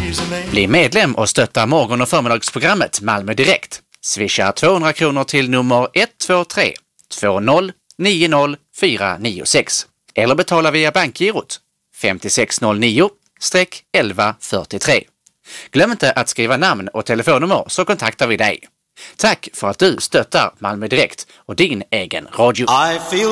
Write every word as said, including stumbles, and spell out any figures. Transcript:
Bli medlem och stötta morgon- och förmiddagsprogrammet Malmö Direkt. Swisha tvåhundra kronor till nummer ett två tre två noll nio noll fyra nio sex eller betala via bankgirot fem sex noll nio elva fyrtiotre. Glöm inte att skriva namn och telefonnummer så kontaktar vi dig. Tack för att du stöttar Malmö Direkt och din egen radio. I feel